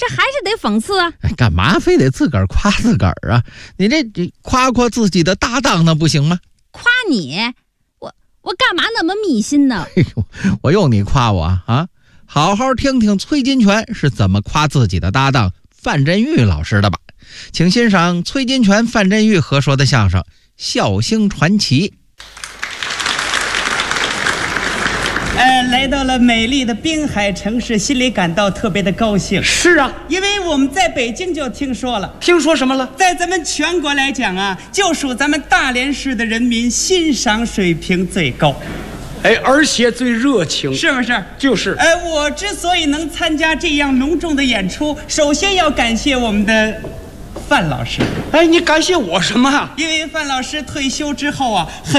还是得讽刺啊！ 干嘛非得自个儿夸自个儿啊？你这夸夸自己的搭档那不行吗？ 夸你，我干嘛那么迷信呢？ 我用你夸我啊？好好听听崔金泉是怎么夸自己的搭档范振钰老师的吧，请欣赏崔金泉、范振钰合说的相声《笑星传奇》。 来到了美丽的滨海城市，心里感到特别的高兴。 是啊， 因为我们在北京就听说了， 听说什么了？ 在咱们全国来讲啊，就属咱们大连市的人民欣赏水平最高， 而且最热情， 是不是？ 就是。 我之所以能参加这样隆重的演出，首先要感谢我们的范老师。 你感谢我什么啊？ 因为范老师退休之后啊，